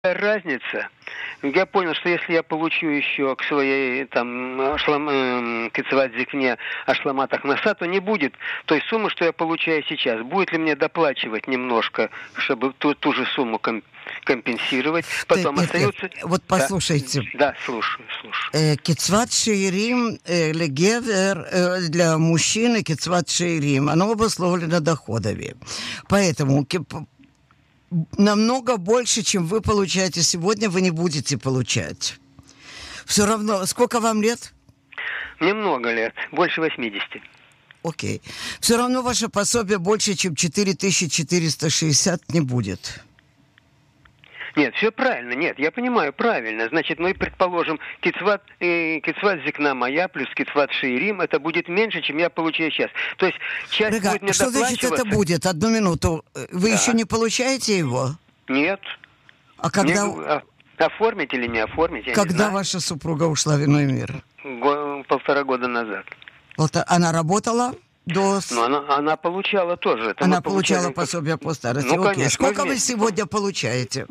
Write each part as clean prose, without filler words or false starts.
разница. Я понял, что если я получу еще к своей кицват зикне ашламат ахнаса, то не будет той суммы, что я получаю сейчас. Будет ли мне доплачивать немножко, чтобы ту же сумму компенсировать? Потом остается... Вот послушайте. Да, слушаю. Кицват шеирим легевер для мужчины, кицват шеирим, оно обусловлено доходами. Поэтому намного больше, чем вы получаете сегодня, вы не будете получать. Все равно, сколько вам лет? Мне много лет, больше 80. Окей. Все равно ваше пособие больше, чем 4460 не будет. Нет, все правильно. Нет, я понимаю, правильно. Значит, мы предположим, кицват зикна моя плюс кицват шеирим, это будет меньше, чем я получаю сейчас. То есть часть будет мне что значит это будет? Одну минуту. Вы еще не получаете его? Нет. А когда... Оформить или не оформить, Когда ваша супруга ушла в иной мир? 1,5 года назад. Она работала? Она получала тоже. Она получала пособие по старости. Ну, конечно. Сколько вы сегодня получаете?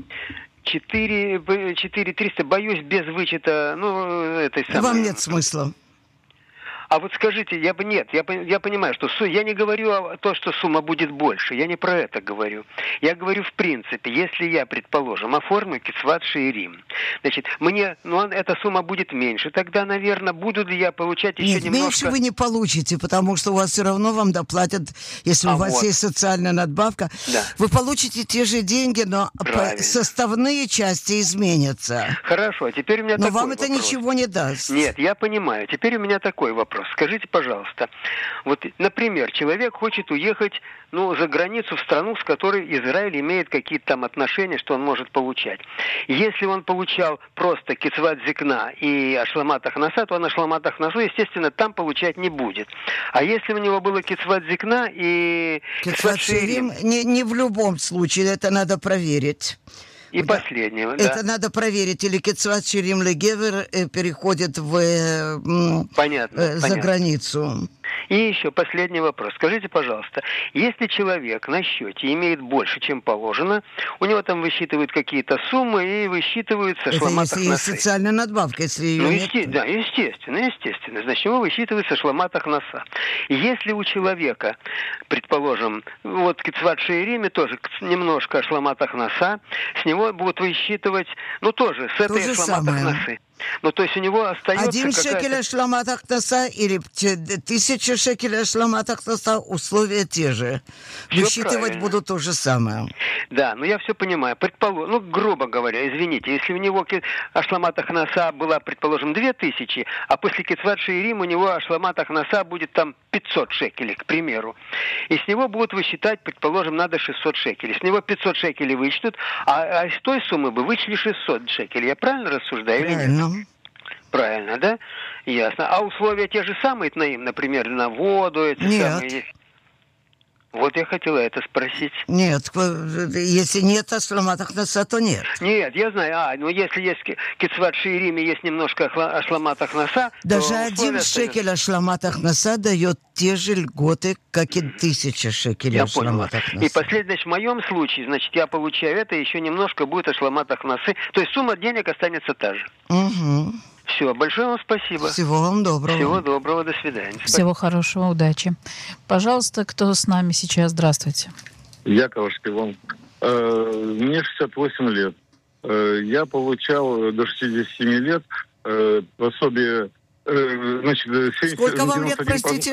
4300, боюсь, без вычета, этой самой... Вам нет смысла. А вот скажите, я понимаю, что я не говорю о том, что сумма будет больше, я не про это говорю. Я говорю в принципе, если я, предположим, оформлю кицват шеирим, значит, мне, эта сумма будет меньше, тогда, наверное, буду ли я получать еще немножко... Нет, меньше вы не получите, потому что у вас все равно вам доплатят, если у вас есть социальная надбавка. Да. Вы получите те же деньги, но составные части изменятся. Хорошо, а теперь у меня такой вам это вопрос. Ничего не даст. Нет, я понимаю. Теперь у меня такой вопрос. Скажите, пожалуйста, вот, например, человек хочет уехать, за границу, в страну, с которой Израиль имеет какие-то там отношения, что он может получать. Если он получал просто кицват зикна и ашламат ахнаса, то он ашламат ахнасу, естественно, там получать не будет. А если у него было кицват зикна и кицват шеирим, не в любом случае, это надо проверить. И последнего, да. Это надо проверить. Или кицват шеирим легевер переходит за границу. И еще последний вопрос. Скажите, пожалуйста, если человек на счете имеет больше, чем положено, у него там высчитывают какие-то суммы и высчитываются шламат ахнасы. Это если есть социальная надбавка, если ее нет. Да, естественно. Значит, его высчитывается шламат ахнаса. Если у человека, предположим, кицват шеириме тоже немножко шламат ахнаса, с него будут высчитывать, тоже с этой шламат ахнасы. То есть у него остается 1 шекель ашламат ахнаса или 1000 шекелей ашламат ахнаса, условия те же. Высчитывать будут то же самое. Да, я все понимаю. Грубо говоря, извините, если у него ашламат ахнаса была, предположим, 2000, а после кицват шеирим у него ашламат ахнаса будет там 500 шекелей, к примеру. И с него будут высчитать, предположим, надо 600 шекелей. С него 500 шекелей вычтут, а из той суммы бы вычли 600 шекелей. Я правильно рассуждаю или нет? Правильно, да? Ясно. А условия те же самые, например, на воду, Нет. Вот я хотела это спросить. Нет, если нет ашламат ахнаса, то нет. Нет, я знаю. Если есть кицват шеириме, есть немножко ашламат ахнаса... Даже 1 шекель ашламат ахнаса дает те же льготы, как и 1000 шекелей ашламат ахнаса. И последний, в моем случае, значит, я получаю это, еще немножко будет ашламат ахнасы. То есть сумма денег останется та же. Угу. Все, большое вам спасибо. Всего вам доброго. Всего доброго, до свидания. Всего хорошего, удачи. Пожалуйста, кто с нами сейчас? Здравствуйте. Яков Шпилон. Мне 68 лет. Я получал до 67 лет пособие... Сколько вам лет, простите?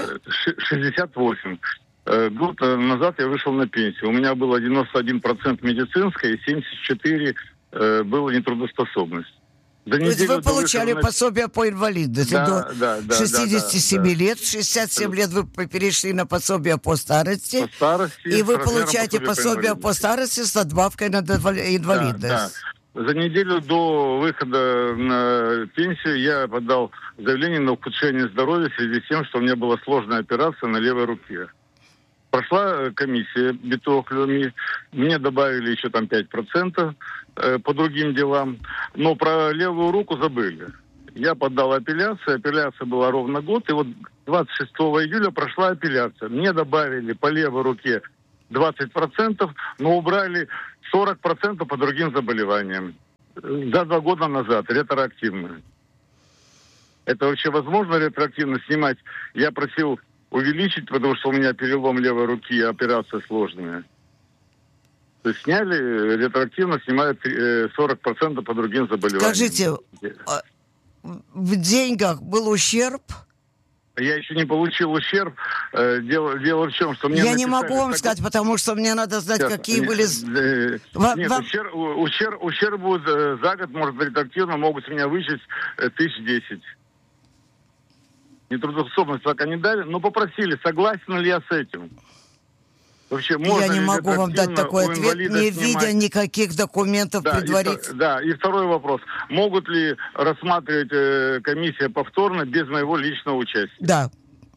68. Год назад я вышел на пенсию. У меня было 91% медицинская и 74% было нетрудоспособность. То есть вы получали пособие по инвалидности до 67 лет, в 67 лет вы перешли на пособие по старости, и вы получаете пособие по старости с надбавкой на инвалидность. Да. За неделю до выхода на пенсию я подал заявление на ухудшение здоровья в связи с тем, что у меня была сложная операция на левой руке. Прошла комиссия Битох Леоми, мне добавили еще там 5% по другим делам, но про левую руку забыли. Я подал апелляцию, апелляция была ровно год, и 26 июля прошла апелляция. Мне добавили по левой руке 20%, но убрали 40% по другим заболеваниям. За 2 года назад, ретроактивно. Это вообще возможно ретроактивно снимать? Я просил увеличить, потому что у меня перелом левой руки и операция сложная. То есть сняли, ретроактивно снимают 40% по другим заболеваниям. Скажите, в деньгах был ущерб? Я еще не получил ущерб. Дело в чем, что мне... Я не могу вам сказать, потому что мне надо знать, какие были... Нет, ущерб будет за год, может быть, ретроактивно, могут с меня вычесть 1010. Нетрудоспособность пока не дали, но попросили, согласен ли я с этим. Вообще, можно я не могу вам дать такой ответ, не видя никаких документов предварительно. Да, и второй вопрос. Могут ли рассматривать комиссия повторно без моего личного участия? Да.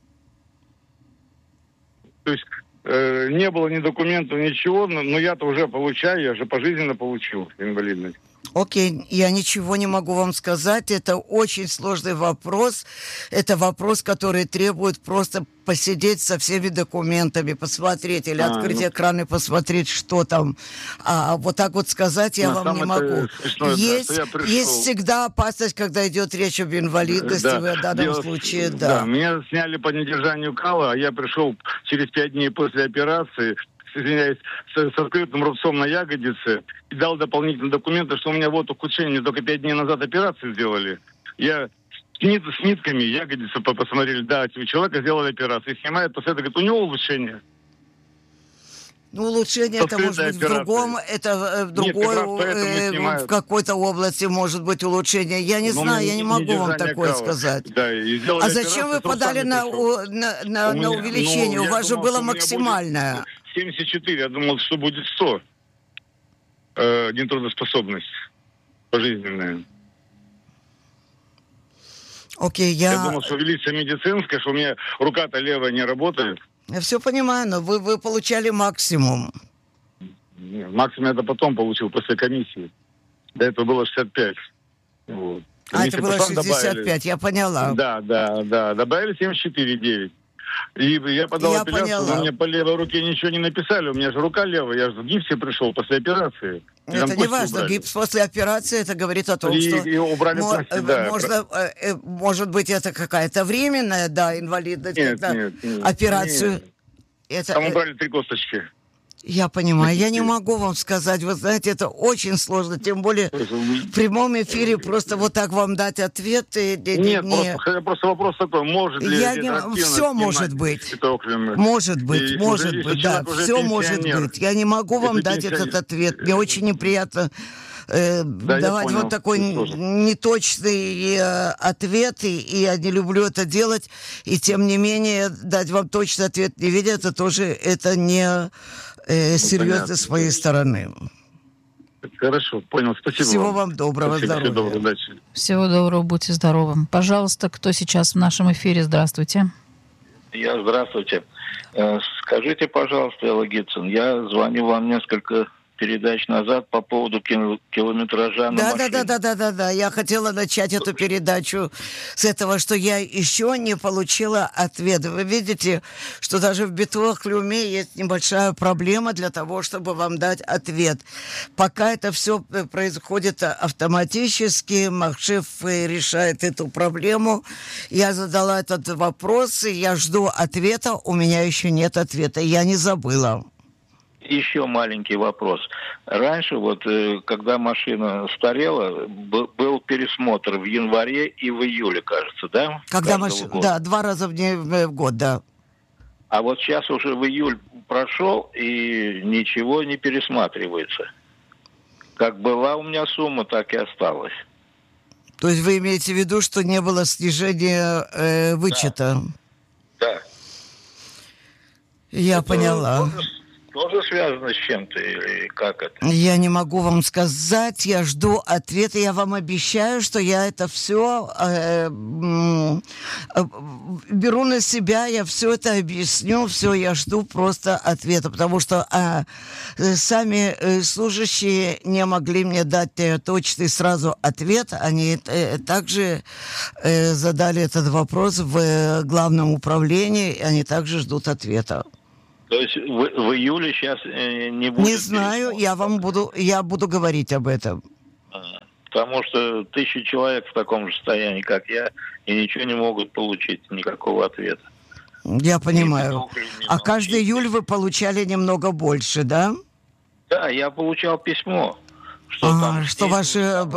То есть не было ни документов, ничего, но я-то уже получаю, я же пожизненно получил инвалидность. Окей, я ничего не могу вам сказать. Это очень сложный вопрос. Это вопрос, который требует просто посидеть со всеми документами, посмотреть или открыть экран и посмотреть, что там. А вот так вот сказать я вам не могу. Есть всегда опасность, когда идет речь об инвалидности, в данном случае, да. Да, меня сняли по недержанию кала, а я пришел через 5 дней после операции, извиняюсь, с открытым рубцом на ягодице, и дал дополнительные документы, что у меня вот ухудшение, мне только 5 дней назад операцию сделали. Я с нитками ягодицу посмотрели, да, у человека сделали операцию, и снимают, после этого говорит, у него улучшение. Ну, улучшение это может быть в другом, это в другой, в какой-то области может быть улучшение. Я не знаю, я не могу вам такое сказать. Да, а зачем вы подали на увеличение? У вас же было максимальное. 74, я думал, что будет 100. Нетрудоспособность пожизненная. Окей, я думал, что увеличится медицинская, что у меня рука-то левая не работает. Я все понимаю, но вы получали максимум. Максимум я это потом получил, после комиссии. До этого было 65. Вот. Это было 65, добавили. Я поняла. Да. Добавили 74,9. И я подал апелляцию, но мне по левой руке ничего не написали. У меня же рука левая, я же в гипсе пришел после операции. Это не важно, гипс после операции, это говорит о том, что... И убрали пластик, да. Может быть, это какая-то временная, инвалидность, нет, операцию... Нет. Там убрали 3 косточки. Я понимаю, я не могу вам сказать, вы знаете, это очень сложно, тем более в прямом эфире просто вот так вам дать ответ. Нет, просто вопрос такой, может ли все может быть. Может быть, да, все может быть. Я не могу вам дать этот ответ, мне очень неприятно давать вам такой неточный ответ, и я не люблю это делать, и тем не менее дать вам точный ответ не видя, это тоже это не... серьезно с моей стороны. Хорошо, понял. Спасибо. Всего вам доброго, здоровья. Всего доброго, удачи. Всего доброго, будьте здоровы. Пожалуйста, кто сейчас в нашем эфире? Здравствуйте. Здравствуйте. Скажите, пожалуйста, Элла Гитсон, я звоню вам несколько передач назад по поводу километража на машине. Да. Я хотела начать эту передачу с этого, что я еще не получила ответа. Вы видите, что даже в Битвах-Клюме есть небольшая проблема для того, чтобы вам дать ответ. Пока это все происходит автоматически, Махшев решает эту проблему. Я задала этот вопрос, и я жду ответа. У меня еще нет ответа. Я не забыла. Еще маленький вопрос. Раньше, когда машина старела, был пересмотр в январе и в июле, кажется, да? Когда машина... Да, 2 раза в год, да. А вот сейчас уже в июль прошел, и ничего не пересматривается. Как была у меня сумма, так и осталась. То есть вы имеете в виду, что не было снижения вычета? Да. Я поняла. Тоже связано с чем-то или как это? Я не могу вам сказать, я жду ответа, я вам обещаю, что я это все беру на себя, я все это объясню, я жду просто ответа, потому что сами служащие не могли мне дать точный сразу ответ, они также задали этот вопрос в главном управлении, и они также ждут ответа. То есть в июле сейчас не будет? Не знаю, я буду говорить об этом. Потому что 1000 человек в таком же состоянии, как я, и ничего не могут получить, никакого ответа. Я понимаю. А каждый июль вы получали немного больше, да? Да, я получал письмо. Что ваш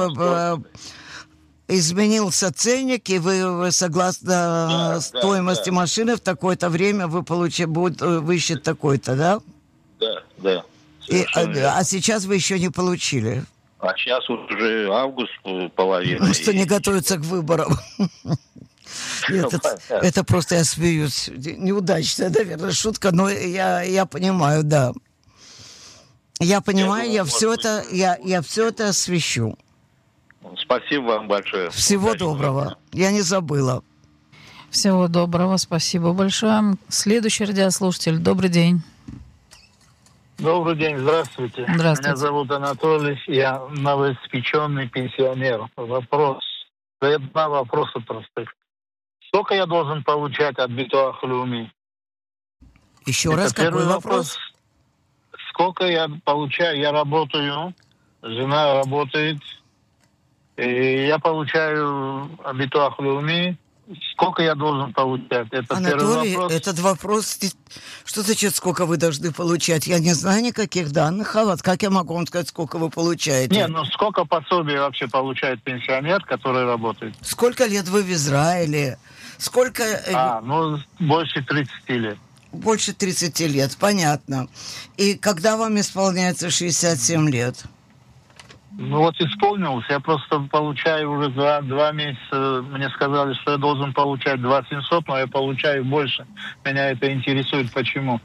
изменился ценник, и вы согласно стоимости машины в такое-то время будет высчет такой-то, да? Да. А сейчас вы еще не получили? А сейчас уже август половина. Просто не готовятся к выборам. Это просто я смеюсь. Неудачная, наверное, шутка, но я понимаю, да. Я понимаю, я все это освещу. Спасибо вам большое. Всего доброго. Я не забыла. Всего доброго, спасибо большое. Следующий радиослушатель. Добрый день. Добрый день, здравствуйте. Здравствуйте. Меня зовут Анатолий, я новоиспеченный пенсионер. Два вопроса простых. Сколько я должен получать от Битуах Леуми? Еще раз, какой вопрос? Сколько я получаю? Я работаю, жена работает, и я получаю от Битуах Леуми. Сколько я должен получать? Это Анатолий, первый вопрос. этот вопрос, что значит, сколько вы должны получать? Я не знаю никаких данных, а вот как я могу вам сказать, сколько вы получаете? Нет, сколько пособий вообще получает пенсионер, который работает? Сколько лет вы в Израиле? Сколько... Больше 30 лет. Больше 30 лет, понятно. И когда вам исполняется 67 лет? Исполнился. Я просто получаю уже два месяца. Мне сказали, что я должен получать 2700, но я получаю больше. Меня это интересует. Почему?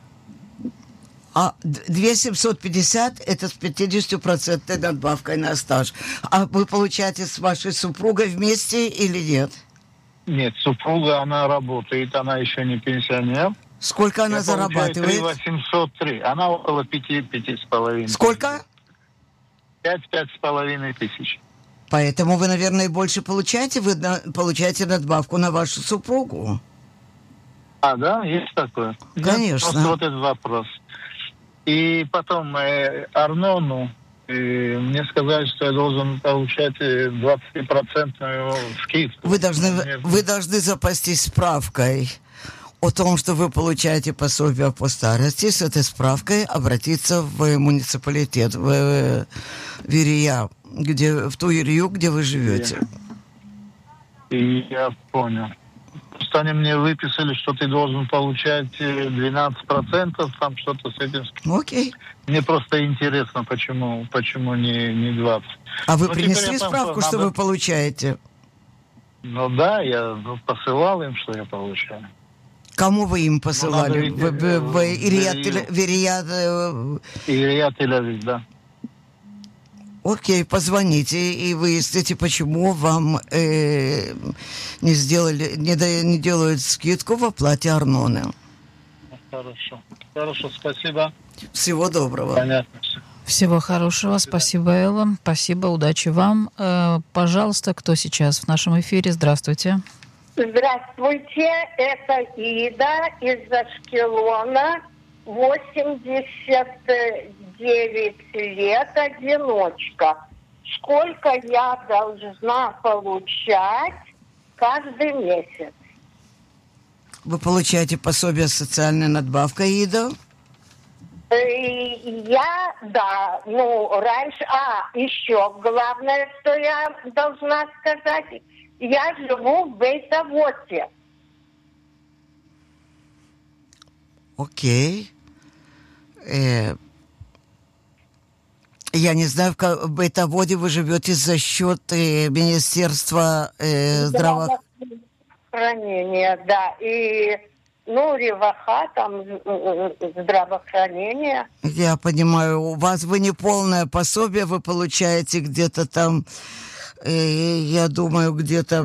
2750 это с 50% надбавкой на стаж. А вы получаете с вашей супругой вместе или нет? Нет, супруга, она работает, она еще не пенсионер. Сколько она зарабатывает? 3803. Она около 5,5. Сколько? 5,5 тысяч. Поэтому вы, наверное, больше получаете? Вы получаете надбавку на вашу супругу? Да? Есть такое? Конечно. Просто вот этот вопрос. И потом Арнону мне сказали, что я должен получать 20% скидку. Вы должны запастись справкой о том, что вы получаете пособие по старости. С этой справкой обратиться в муниципалитет, в Верия, в ту Ирию, где вы живете. И я понял. Просто они мне выписали, что ты должен получать 12%, там что-то с этим. Окей. Мне просто интересно, почему не 20%. А вы принесли справку, что вы получаете? Да, я посылал им, что я получаю. Кому вы им посылали? В Ирия Тель-Авив, да. Окей, позвоните и выясните, почему вам не делают скидку в оплате Арноны. Хорошо, спасибо. Всего доброго. Понятно. Всего хорошего, спасибо, Элла. Спасибо, удачи вам. Пожалуйста, кто сейчас в нашем эфире? Здравствуйте. Здравствуйте, это Ида из Ашкелона, 89 лет, одиночка. Сколько я должна получать каждый месяц? Вы получаете пособие с социальной надбавкой, Ида? Раньше... еще главное, что я должна сказать... Я живу в Бейт-Авоте. Окей. Я не знаю, в Бейт-Авоте вы живете за счет Министерства здравоохранения, да. И, реваха, там, здравоохранение. Я понимаю. У вас вы не полное пособие, вы получаете где-то там... Я думаю, где-то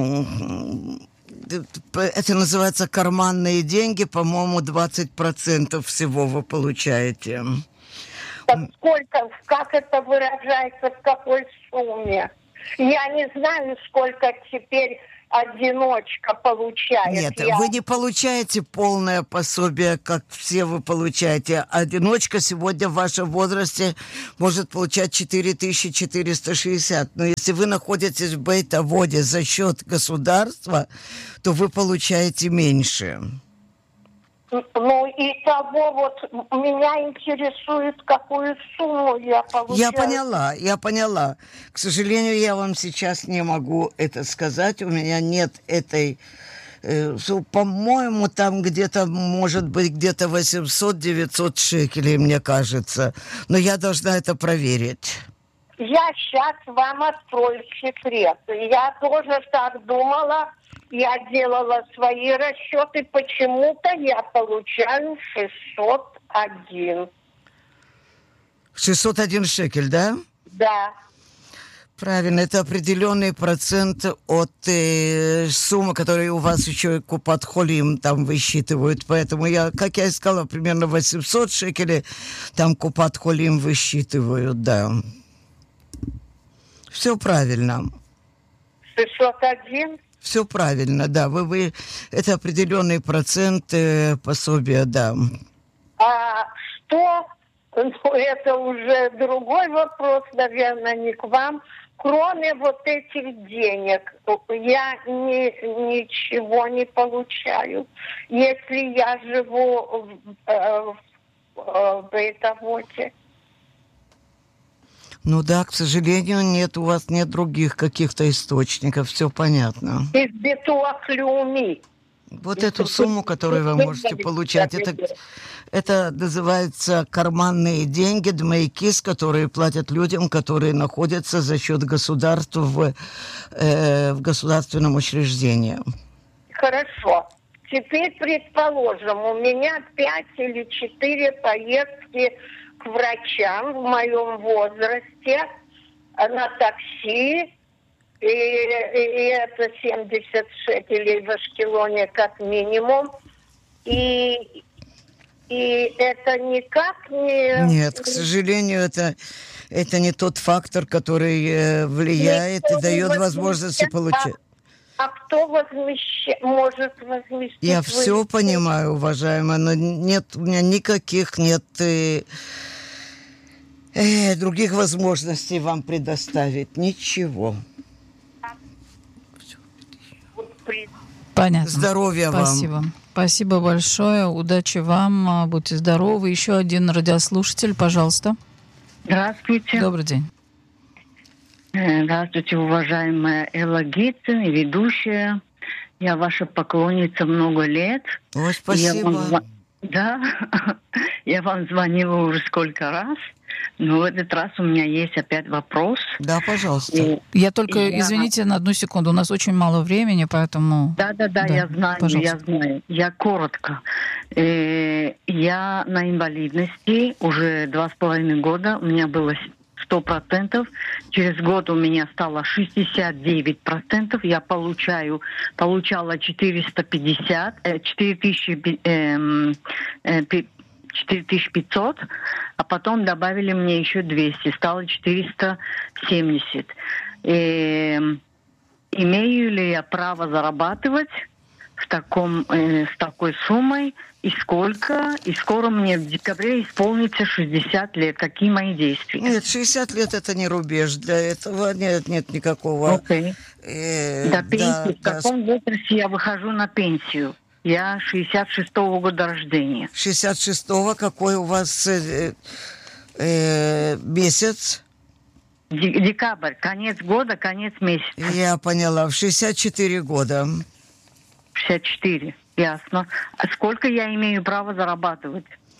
это называется карманные деньги, по-моему, 20% всего вы получаете. Так сколько, как это выражается, в какой сумме? Я не знаю, сколько теперь одиночка получает. Нет, вы не получаете полное пособие, как все вы получаете. Одиночка сегодня в вашем возрасте может получать 4460. Но если вы находитесь в бейт-аводе за счет государства, то вы получаете меньше. Ну, и того вот меня интересует, какую сумму я получаю. Я поняла. К сожалению, я вам сейчас не могу это сказать. У меня нет этой... по-моему, там где-то, может быть, где-то 800-900 шекелей, мне кажется. Но я должна это проверить. Я сейчас вам открою секрет. Я тоже так думала. Я делала свои расчеты, почему-то я получаю 601. 601 шекель, да? Да. Правильно, это определенный процент от суммы, которую у вас еще Купат-Холим там высчитывают. Поэтому как я и сказала, примерно 800 шекелей там Купат-Холим высчитывают, да. Все правильно. 601? Все правильно, да. Вы это определенный процент пособия, да. А что? Ну, это уже другой вопрос, наверное, не к вам. Кроме вот этих денег, я ничего не получаю. Если я живу в бейт-аводе. Ну да, к сожалению, у вас нет других каких-то источников, все понятно. Из битуах Леуми. Вот эту сумму, которую вы можете получать, это называется карманные деньги, дмейкис, которые платят людям, которые находятся за счет государства в государственном учреждении. Хорошо. Теперь, предположим, у меня 5 или 4 поездки к врачам в моем возрасте на такси, и это 70 шекелей в Ашкелоне как минимум, и это никак не... Нет, к сожалению, это не тот фактор, который влияет и дает возможности получать. А кто может возместить? Я все понимаю, уважаемая, но у меня никаких других возможностей вам предоставить. Ничего. Понятно. Здоровья вам. Спасибо. Спасибо большое. Удачи вам. Будьте здоровы. Еще один радиослушатель, пожалуйста. Здравствуйте. Добрый день. Здравствуйте, уважаемая Элла Гитцен, ведущая. Я ваша поклонница много лет. Ой, спасибо. Я вам звонила уже сколько раз, но в этот раз у меня есть опять вопрос. Да, пожалуйста. Я только, извините, на одну секунду, у нас очень мало времени, поэтому... Да, я знаю, пожалуйста. Я знаю. Я коротко. Я на инвалидности уже 2,5 года, у меня было 100%. Через год у меня стало 69%. Я получала 4500, а потом добавили мне еще 200, стало 470. Имею ли я право зарабатывать с такой суммой? И сколько? И скоро мне в декабре исполнится 60 лет. Какие мои действия? Нет, 60 лет это не рубеж. Для этого нет никакого... Окей. До пенсии. В каком возрасте я выхожу на пенсию? Я 66-го года рождения. 66-го? Какой у вас месяц? Декабрь. Конец года, конец месяца. Я поняла. В 64 года. 64. Ясно. А сколько я имею право зарабатывать?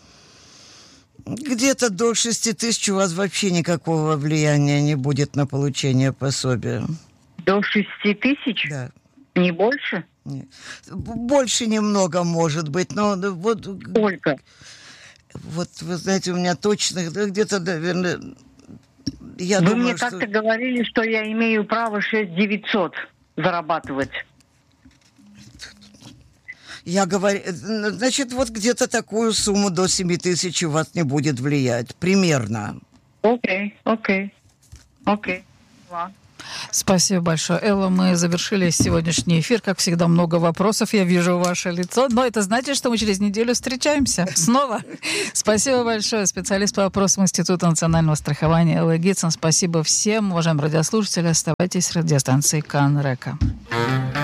Где-то до 6 тысяч у вас вообще никакого влияния не будет на получение пособия. До 6 тысяч? Да. Не больше? Нет. Больше немного, может быть, но вот... Сколько? Вот, вы знаете, у меня точно где-то, наверное... Вы мне как-то говорили, что я имею право 6900 зарабатывать. Я говорю, значит, вот где-то такую сумму до 7 тысяч у вас не будет влиять. Примерно. Окей. Спасибо большое. Элла, мы завершили сегодняшний эфир. Как всегда, много вопросов. Я вижу ваше лицо. Но это значит, что мы через неделю встречаемся снова. Спасибо большое. Специалист по вопросам Института национального страхования Элла Гитсон. Спасибо всем. Уважаемые радиослушатели, оставайтесь с радиостанцией КАН РЕКА.